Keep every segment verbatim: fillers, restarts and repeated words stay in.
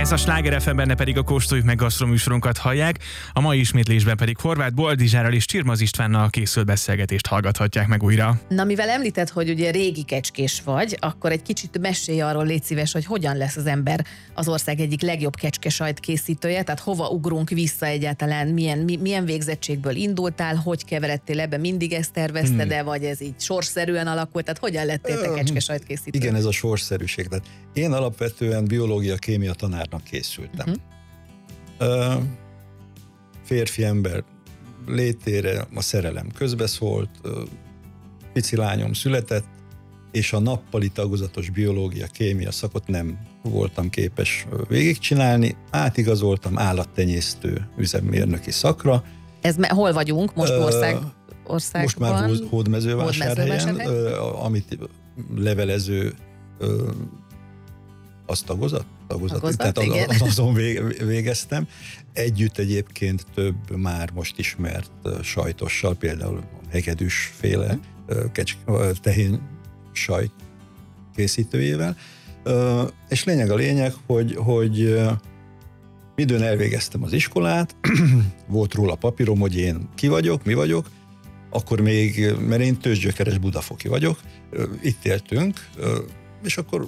Ez a Sláger ef em, benne pedig a Kóstoljuk meg gasztroműsorunkat hallják, a mai ismétlésben pedig Horváth Boldizsárral és Csirmaz Istvánnal készült beszélgetést hallgathatják meg újra. Na, mivel említed, hogy ugye régi kecskés vagy, akkor egy kicsit mesélj arról, légy szíves, hogy hogyan lesz az ember az ország egyik legjobb kecskesajt készítője, tehát hova ugrunk vissza egyáltalán, milyen, mi, milyen végzettségből indultál, hogy keveredtél ebbe, mindig ezt tervezted-e, hmm. vagy ez így sorszerűen alakult, tehát hogyan lettél te kecskesajt készítő? Igen, ez a sorszerűség. Tehát én alapvetően biológia, kémia tanárnak készültem. Uh-huh. Uh, férfi ember létére a szerelem közbeszólt, uh, pici lányom született, és a nappali tagozatos biológia, kémia szakot nem voltam képes végigcsinálni, átigazoltam állattenyésztő üzemmérnöki szakra. Ez me- hol vagyunk? Most ország, országban? Most már Hódmezővásárhelyen, uh, amit levelező uh, azt tagozat? Tagozat, tagozat tehát az, azon végeztem. Együtt egyébként több már most ismert sajtossal, például hegedűs féle uh, tehén sajt készítőjével. Uh, és lényeg a lényeg, hogy, hogy uh, midőn elvégeztem az iskolát, volt róla papírom, hogy én ki vagyok, mi vagyok, akkor még, mert én tőzsgyökeres budafoki vagyok, uh, itt éltünk, uh, és akkor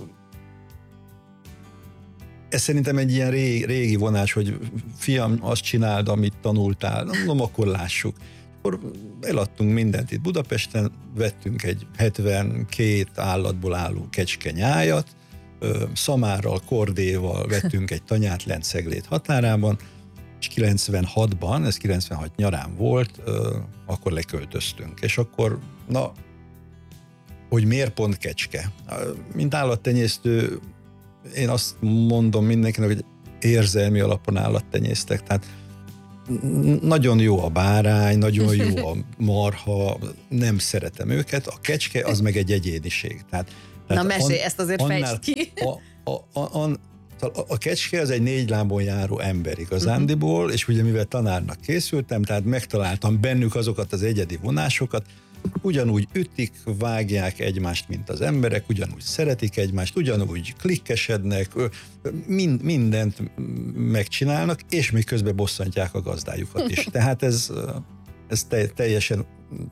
ez szerintem egy ilyen régi, régi vonás, hogy fiam, azt csináld, amit tanultál, no, akkor lássuk. Akkor eladtunk mindent itt Budapesten, vettünk egy hetvenkét állatból álló kecskenyájat, szamárral, kordéval vettünk egy tanyát lent Szeglét határában, és kilencvenhatban, ez kilencvenhat nyarán volt, akkor leköltöztünk. És akkor, na, hogy miért pont kecske? Mint állattenyésztő, én azt mondom mindenkinek, hogy érzelmi alapon állattenyésztek, tehát nagyon jó a bárány, nagyon jó a marha, nem szeretem őket, a kecske az meg egy egyéniség. Tehát, tehát na mesélj, an, ezt azért fejtsd ki. A, a, a, a, a, a kecske az egy négy lábon járó ember igazándiból, uh-huh. és ugye mivel tanárnak készültem, tehát megtaláltam bennük azokat az egyedi vonásokat, ugyanúgy ütik, vágják egymást, mint az emberek, ugyanúgy szeretik egymást, ugyanúgy klikkesednek, mind, mindent megcsinálnak, és még közben bosszantják a gazdájukat is. Tehát ez, ez te, teljesen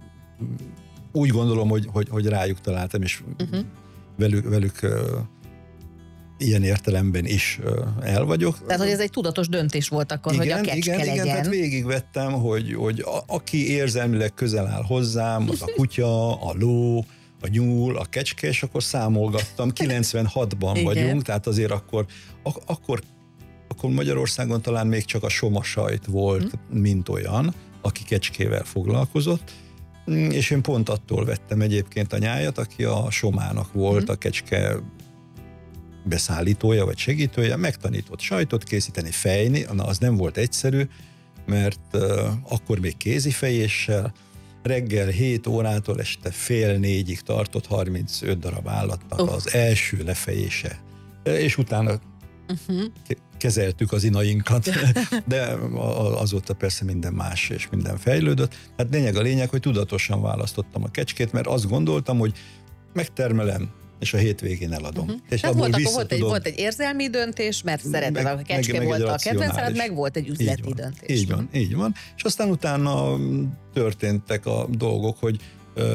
úgy gondolom, hogy, hogy, hogy rájuk találtam, és uh-huh. velük, velük ilyen értelemben is el vagyok. Tehát, hogy ez egy tudatos döntés volt akkor, igen, hogy a kecske igen, legyen. Igen, tehát végigvettem, hogy, hogy a, aki érzelmileg közel áll hozzám, az a kutya, a ló, a nyúl, a kecske, és akkor számolgattam, kilencvenhatban igen. vagyunk, tehát azért akkor, ak- akkor, akkor Magyarországon talán még csak a soma sajt volt, hmm. mint olyan, aki kecskével foglalkozott, és én pont attól vettem egyébként a nyájat, aki a somának volt, hmm. a kecske beszállítója vagy segítője, megtanított sajtot készíteni, fejni, na az nem volt egyszerű, mert uh, akkor még kézifejéssel, reggel hét órától este fél négyig tartott harmincöt darab állatnak uh. az első lefejése, és utána uh-huh. kezeltük az inainkat, de azóta persze minden más és minden fejlődött. Hát lényeg a lényeg, hogy tudatosan választottam a kecskét, mert azt gondoltam, hogy megtermelem, és a hétvégén eladom. Uh-huh. És tehát volt, volt, egy, volt egy érzelmi döntés, mert szereted, a kecske meg, volt a kedvenced, meg volt egy üzleti így van, döntés. Így van, így van. És aztán utána történtek a dolgok, hogy uh,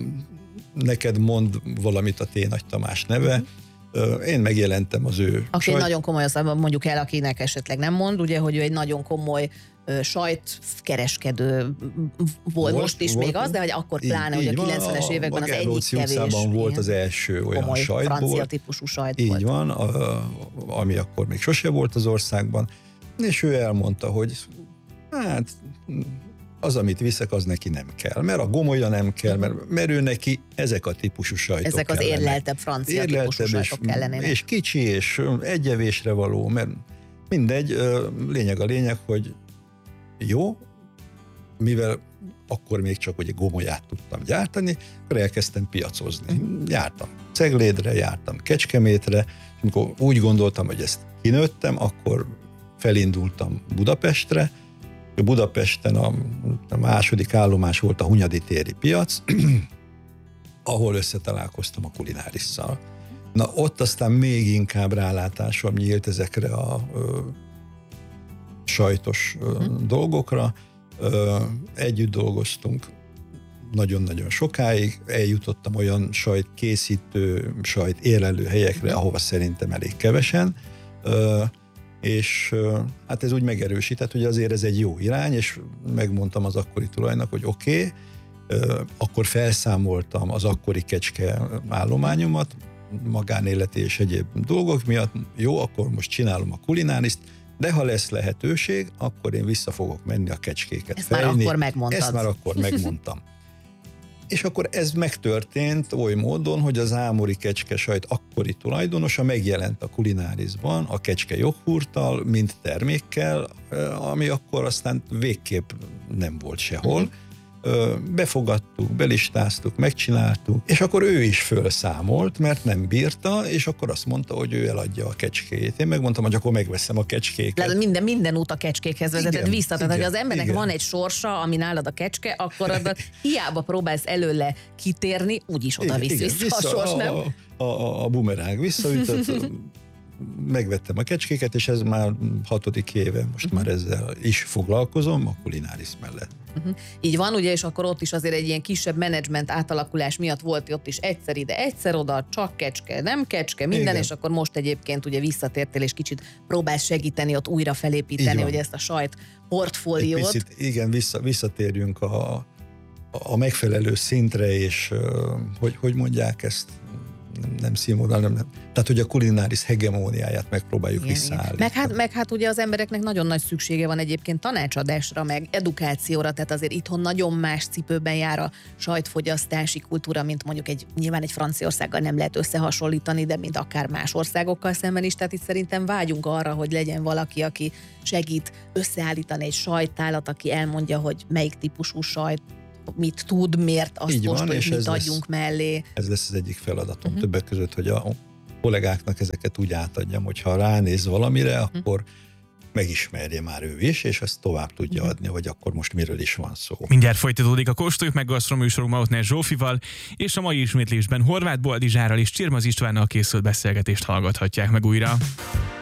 neked mond valamit a T. Nagy Tamás neve, uh, én megjelentem az ő... Aki sajt... nagyon komoly, az mondjuk el, akinek esetleg nem mond, ugye, hogy ő egy nagyon komoly sajtkereskedő volt, most is volt, még az, de hogy akkor pláne, hogy a kilencvenes években az egyik kevés. Volt az első olyan sajtból. Francia típusú sajt így volt. Így van, a, ami akkor még sose volt az országban, és ő elmondta, hogy hát az, amit viszek, az neki nem kell, mert a gomolya nem kell, mert, mert ő neki ezek a típusú sajtok Ezek az kellene. érleltebb francia érleltebb típusú sajtok kellenének. És kicsi, és egyevésre való, mert mindegy, lényeg a lényeg, hogy jó, mivel akkor még csak hogy gomolyát tudtam gyártani, akkor elkezdtem piacozni. Jártam Ceglédre, jártam Kecskemétre, és amikor úgy gondoltam, hogy ezt kinőttem, akkor felindultam Budapestre. Budapesten a, a második állomás volt a Hunyadi téri piac, ahol összetalálkoztam a Kulinárisszal. Na ott aztán még inkább rálátásom nyílt ezekre a ö, sajtos ö, hmm. dolgokra. Ö, együtt dolgoztunk nagyon-nagyon sokáig, eljutottam olyan sajt készítő, sajt érlelő helyekre, hmm. ahova szerintem elég kevesen, ö, és ö, hát ez úgy megerősített, hogy azért ez egy jó irány, és megmondtam az akkori tulajnak, hogy oké, okay, akkor felszámoltam az akkori kecske állományomat, magánéleti és egyéb dolgok miatt, jó, akkor most csinálom a kulináriszt, de ha lesz lehetőség, akkor én vissza fogok menni a kecskéket Ezt fejni. már akkor megmondtad. Ezt már akkor megmondtam. És akkor ez megtörtént oly módon, hogy az ámori kecskesajt akkori tulajdonosa megjelent a kulinárisban a kecske joghurttal, mint termékkel, ami akkor aztán végképp nem volt sehol. Uh-huh. Befogadtuk, belistáztuk, megcsináltuk, és akkor ő is fölszámolt, mert nem bírta, és akkor azt mondta, hogy ő eladja a kecskéjét. Én megmondtam, hogy akkor megveszem a kecskéket. Lehet, minden, minden út a kecskékhez vezetett vissza. Tehát, hogy az embernek igen. van egy sorsa, ami nálad a kecske, akkor adat hiába próbálsz előle kitérni, úgyis oda visz vissza, vissza a sors, nem? A, a, a bumeráng visszaütött, megvettem a kecskéket, és ez már hatodik éve, most uh-huh. már ezzel is foglalkozom, a kulináris mellett. Uh-huh. Így van, ugye, és akkor ott is azért egy ilyen kisebb menedzsment átalakulás miatt volt ott is egyszer ide, egyszer oda, csak kecske, nem kecske, minden, igen. És akkor most egyébként ugye visszatértél, és kicsit próbálsz segíteni ott újra felépíteni, hogy ezt a sajt portfóliót. Picit, igen, vissza, visszatérjünk a, a megfelelő szintre, és hogy, hogy mondják ezt, nem színvonal, nem, nem. Tehát, hogy a kulináris hegemóniáját megpróbáljuk igen, visszaállítani. Meg hát, meg hát ugye az embereknek nagyon nagy szüksége van egyébként tanácsadásra, meg edukációra, tehát azért itthon nagyon más cipőben jár a sajtfogyasztási kultúra, mint mondjuk egy, nyilván egy Franciaországgal nem lehet összehasonlítani, de mint akár más országokkal szemben is, tehát itt szerintem vágyunk arra, hogy legyen valaki, aki segít összeállítani egy sajttálat, aki elmondja, hogy melyik típusú sajt mit tud, miért azt kóstoljuk, mit adjunk lesz, mellé. Ez lesz az egyik feladatom uh-huh. többek között, hogy a kollégáknak ezeket úgy átadjam, hogy ha ránéz valamire, uh-huh. akkor megismerje már ő is, és ezt tovább tudja uh-huh. adni, hogy akkor most miről is van szó. Mindjárt folytatódik a Kóstoljuk meg gasztroműsorunk Mautner Zsófival, és a mai ismétlésben Horváth Boldizsárral és Csirmaz Istvánnal készült beszélgetést hallgathatják meg újra.